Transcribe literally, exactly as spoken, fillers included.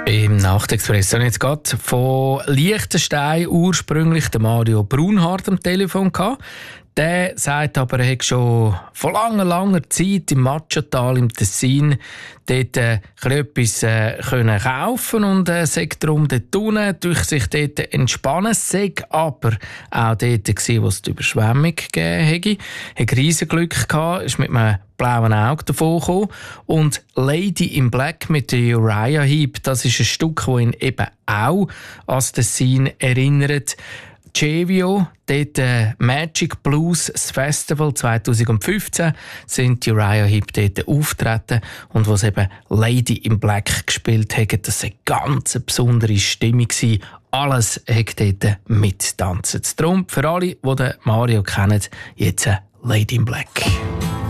Im Nachtexpress habe ich jetzt gerade von Liechtenstein ursprünglich den Mario Brunhardt am Telefon gehabt. Der sagt aber, er hat schon vor langer, langer Zeit im Matschental im Tessin dort äh, etwas äh, können kaufen und äh, sagt darum dort unten durch sich dort entspannen. Sei aber auch dort gewesen, wo es die Überschwemmung gegeben hätte. Er hat riesen Glück gehabt, ist mit einem blauen Auge davon gekommen. Und Lady in Black mit der Uriah Heep, das ist ein Stück, das ihn eben auch an das Tessin erinnert. Cevio, dort äh, Magic Blues, das Festival zwanzig fünfzehn, sind die Uriah Heep dort auftreten und was eben Lady in Black gespielt haben, das war eine ganz besondere Stimmung. Alles hat dort mittanzen. Darum für alle, die Mario kennen, jetzt Lady in Black.